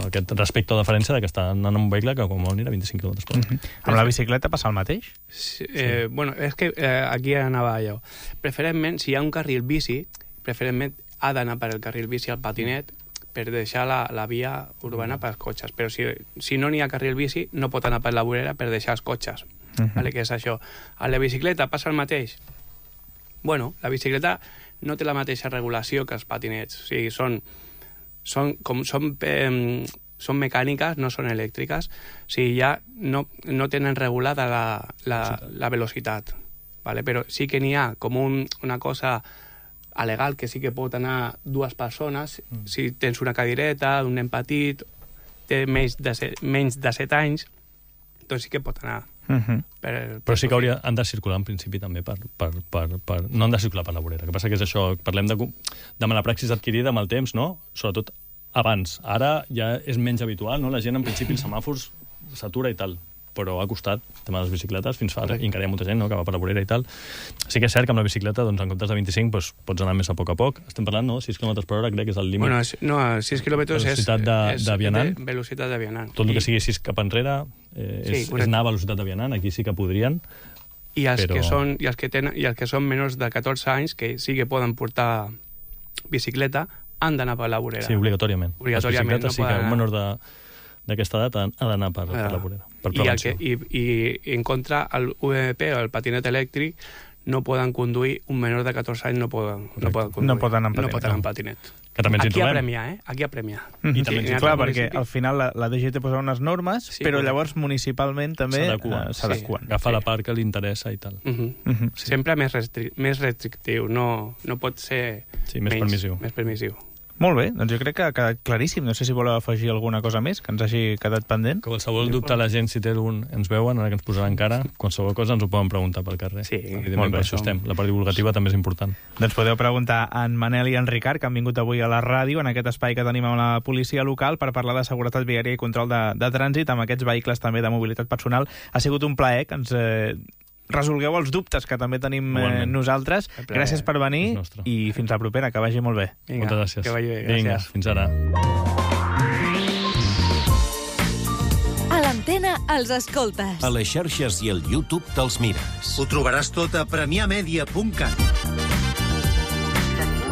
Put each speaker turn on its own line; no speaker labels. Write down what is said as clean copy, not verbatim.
aquest respecte o deferència que està anant en un vehicle que com molt anirà 25 km per hora.
Amb la bicicleta passa el mateix?
Sí. Bueno, és que aquí anava allò. Preferentment, si hi ha un carril bici, preferentment ha d'anar per el carril bici al patinet per deixar la via urbana pels cotxes. Però si no n'hi ha carril bici, no pot anar per la vorera per deixar els cotxes. Vale, que és això. A la bicicleta passa el mateix? Bueno, la bicicleta no té la mateixa regulació que els patinets. O sigui, són mecàniques, no són elèctriques. O sigui, ja no tenen regulada la velocitat. Vale? Però sí que n'hi ha com una cosa legal que sí que pot anar dues persones. Si tens una cadireta, un nen petit, té menys de 7 anys, doncs sí que pot anar.
Però sí que han de circular en principi també no han de circular per la vorera. El que passa que és això, parlem de mala praxis adquirida amb el temps, no? Sobretot abans. Ara ja és menys habitual, no? La gent en principi els semàfors s'atura i tal, però ha costat el tema de les bicicletes, fins fa encara hi ha molta gent, no?, que va per la vorera i tal. Sí que és cert que amb la bicicleta, doncs, en comptes de 25, doncs, pots anar més a poc. Estem parlant, no?, 6 km per hora, crec que és el límit.
Bueno, no, 6 quilòmetres és
velocitat
de vianant.
Tot el que sigui 6 cap enrere és anar a velocitat de vianant, aquí sí que podrien.
I els que són menors de 14 anys, que sí que poden portar bicicleta, han d'anar per la vorera.
Sí, obligatòriament. Les bicicletes sí que un menor d'aquesta edat ha d'anar per la vorera, per prevenció.
I en contra, el UMP o el patinet elèctric no poden conduir, un menor de 14 anys no poden conduir.
No poden anar
en patinet.
Que també ens hi trobem.
Aquí a premiar.
I també clar, perquè al final la DGT posa unes normes, però llavors municipalment també s'adequen.
Agafa la part que li interessa i tal.
Sempre més restrictiu, no pot ser
més
permissiu.
Molt bé, doncs jo crec que ha quedat claríssim. No sé si voleu afegir alguna cosa més que ens hagi quedat pendent.
Qualsevol dubte la gent, si té un, ens veuen, ara que ens posaran cara, qualsevol cosa ens ho poden preguntar pel carrer.
Sí,
evidentment, per això estem. La part divulgativa també és important.
Doncs podeu preguntar a en Manel i en Ricard, que han vingut avui a la ràdio, en aquest espai que tenim amb la policia local, per parlar de seguretat viària i control de trànsit amb aquests vehicles també de mobilitat personal. Ha sigut un plaer que ens resolgueu els dubtes que també tenim nosaltres. Gràcies per venir i fins la propera, que vagi molt bé.
Moltes gràcies.
Que vagi bé, gràcies.
Vinga, fins ara.
A l'Antena els escoltes.
A les xarxes i al YouTube te'ls mires.
Ho trobaràs tot a premiamedia.cat.